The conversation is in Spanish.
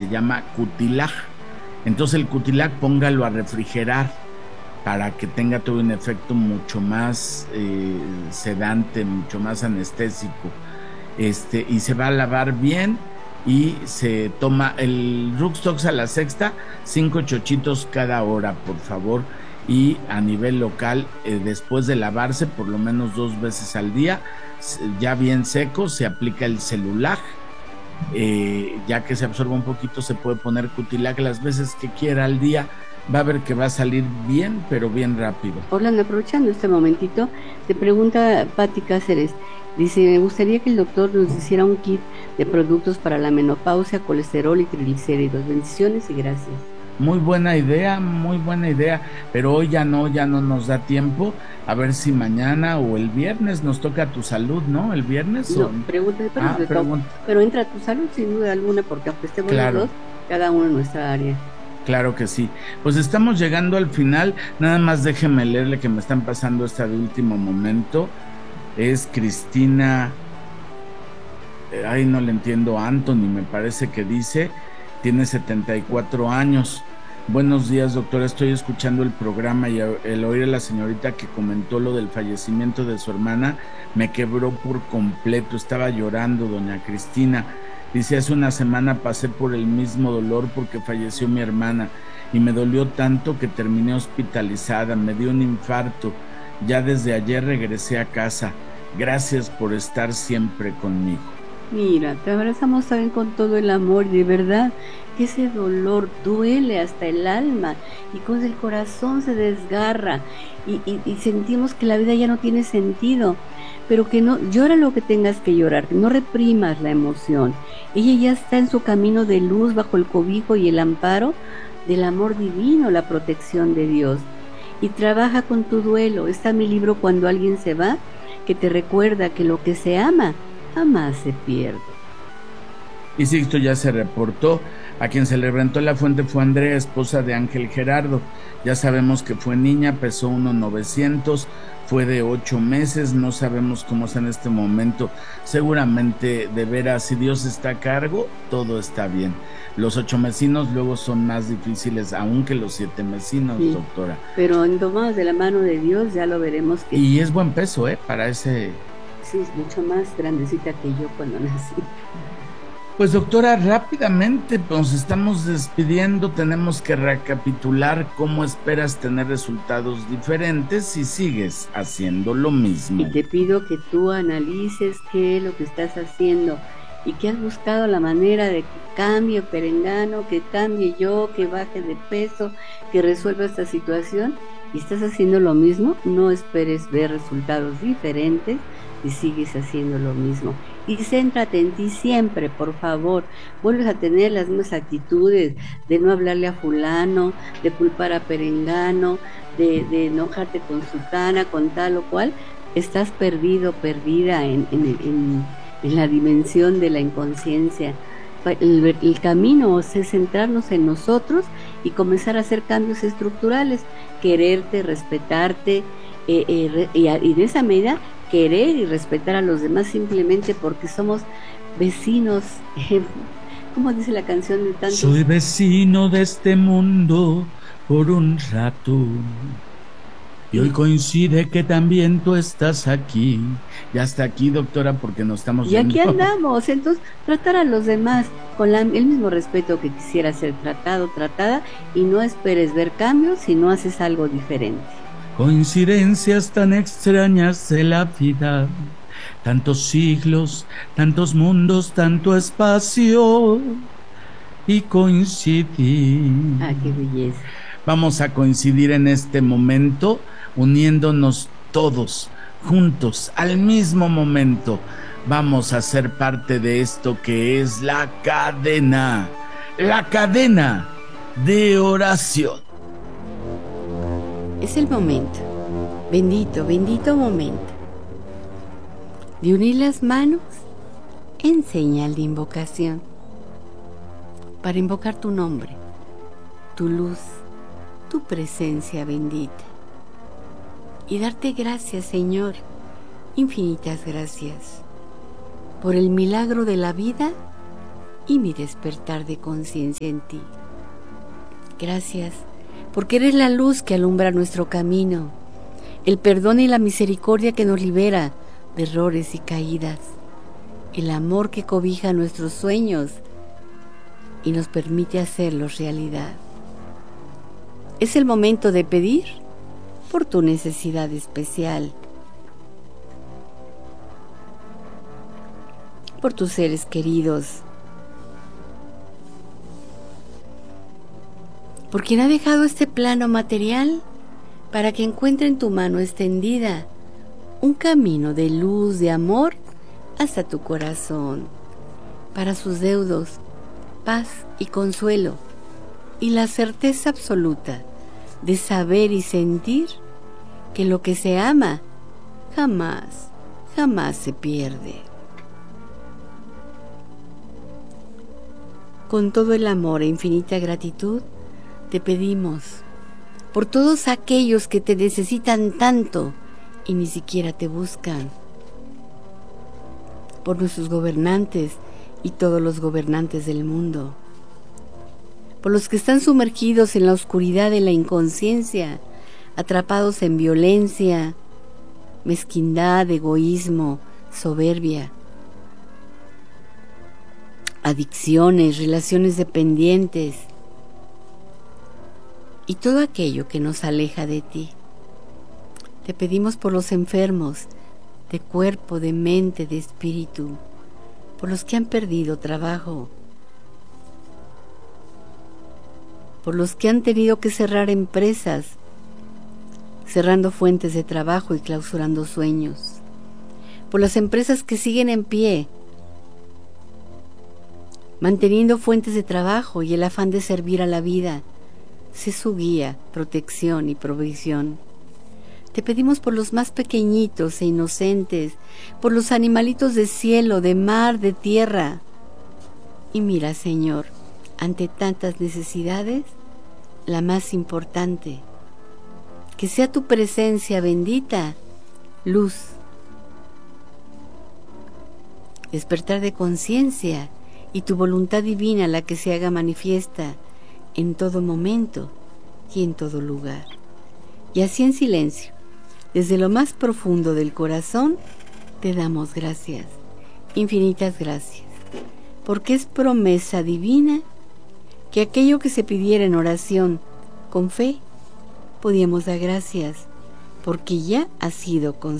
se llama Cutilag. Entonces el Cutilag póngalo a refrigerar para que tenga todo un efecto mucho más sedante, mucho más anestésico. Y se va a lavar bien y se toma el Ruxtox a la sexta, 5 chochitos cada hora, por favor. Y a nivel local, después de lavarse por lo menos 2 veces al día, ya bien seco, se aplica el Celulag. Ya que se absorba un poquito, se puede poner Cutilag las veces que quiera al día. Va a ver que va a salir bien, pero bien rápido. Orlando, aprovechando este momentito, te pregunta Patti Cáceres. Dice, me gustaría que el doctor nos hiciera un kit de productos para la menopausia, colesterol y triglicéridos. Bendiciones y gracias. Muy buena idea, pero hoy ya no nos da tiempo. A ver si mañana o el viernes nos toca Tu Salud, ¿no? ¿El viernes? No, pregúntale, pero entra Tu Salud sin duda alguna, porque aunque estemos los dos, cada uno en nuestra área. Claro que sí. Pues estamos llegando al final. Nada más déjeme leerle que me están pasando esta de último momento. Es Cristina, no le entiendo, Anthony me parece que dice, tiene 74 años. Buenos días, doctora, estoy escuchando el programa y el oír a la señorita que comentó lo del fallecimiento de su hermana me quebró por completo. Estaba llorando, doña Cristina. Dice, hace una semana pasé por el mismo dolor porque falleció mi hermana y me dolió tanto que terminé hospitalizada, me dio un infarto. Ya desde ayer regresé a casa. Gracias por estar siempre conmigo. Mira, te abrazamos también con todo el amor, y de verdad que ese dolor duele hasta el alma y con el corazón se desgarra y sentimos que la vida ya no tiene sentido, pero que no, llora lo que tengas que llorar, que no reprimas la emoción. Ella ya está en su camino de luz bajo el cobijo y el amparo del amor divino, la protección de Dios. Y trabaja con tu duelo. Está mi libro Cuando alguien se va, que te recuerda que lo que se ama jamás se pierde. Y Sixto ya se reportó. A quien se le reventó la fuente fue Andrea, esposa de Ángel Gerardo. Ya sabemos que fue niña, pesó 1,900, fue de 8 meses, no sabemos cómo está en este momento. Seguramente, de veras, si Dios está a cargo, todo está bien. Los 8 mesinos luego son más difíciles aún que los 7 mesinos, sí, doctora. Pero en tomados de la mano de Dios ya lo veremos. Y es buen peso, para ese... Sí, es mucho más grandecita que yo cuando nací. Pues doctora, rápidamente nos estamos despidiendo, tenemos que recapitular cómo esperas tener resultados diferentes si sigues haciendo lo mismo. Y te pido que tú analices qué es lo que estás haciendo y que has buscado la manera de que cambie Perengano, que cambie yo, que baje de peso, que resuelva esta situación y estás haciendo lo mismo. No esperes ver resultados diferentes y sigues haciendo lo mismo. Y céntrate en ti siempre, por favor. Vuelves a tener las mismas actitudes de no hablarle a fulano, de culpar a Perengano, de enojarte con sutana, con tal o cual. Estás perdido, perdida en la dimensión de la inconsciencia. El camino es centrarnos en nosotros y comenzar a hacer cambios estructurales, quererte, respetarte, y de esa medida querer y respetar a los demás simplemente porque somos vecinos. ¿Cómo dice la canción de tantos? Soy vecino de este mundo por un rato y hoy coincide que también tú estás aquí. Ya está aquí, doctora, porque nos estamos yendo. Y aquí andamos. Entonces, tratar a los demás con el mismo respeto que quisiera ser tratado, tratada, y no esperes ver cambios si no haces algo diferente. Coincidencias tan extrañas de la vida, tantos siglos, tantos mundos, tanto espacio y coincidir. Ah, qué belleza. Vamos a coincidir en este momento, uniéndonos todos, juntos, al mismo momento. Vamos a ser parte de esto que es la cadena de oración. Es el momento, bendito, bendito momento, de unir las manos en señal de invocación, para invocar tu nombre, tu luz, tu presencia bendita, y darte gracias, Señor, infinitas gracias, por el milagro de la vida y mi despertar de conciencia en ti. Gracias, porque eres la luz que alumbra nuestro camino, el perdón y la misericordia que nos libera de errores y caídas, el amor que cobija nuestros sueños y nos permite hacerlos realidad. Es el momento de pedir por tu necesidad especial, por tus seres queridos, por quien ha dejado este plano material para que encuentre en tu mano extendida un camino de luz, de amor hasta tu corazón, para sus deudos, paz y consuelo, y la certeza absoluta de saber y sentir que lo que se ama jamás, jamás se pierde. Con todo el amor e infinita gratitud, te pedimos por todos aquellos que te necesitan tanto y ni siquiera te buscan, por nuestros gobernantes y todos los gobernantes del mundo, por los que están sumergidos en la oscuridad de la inconsciencia, atrapados en violencia, mezquindad, egoísmo, soberbia, adicciones, relaciones dependientes y todo aquello que nos aleja de ti. Te pedimos por los enfermos de cuerpo, de mente, de espíritu, por los que han perdido trabajo, por los que han tenido que cerrar empresas, cerrando fuentes de trabajo y clausurando sueños, por las empresas que siguen en pie, manteniendo fuentes de trabajo y el afán de servir a la vida. Sé su guía, protección y provisión. Te pedimos por los más pequeñitos e inocentes, por los animalitos de cielo, de mar, de tierra. Y mira, Señor, ante tantas necesidades, la más importante, que sea tu presencia bendita, luz, despertar de conciencia y tu voluntad divina la que se haga manifiesta en todo momento y en todo lugar. Y así en silencio, desde lo más profundo del corazón, te damos gracias, infinitas gracias, porque es promesa divina que aquello que se pidiera en oración con fe, podíamos dar gracias, porque ya ha sido concedido.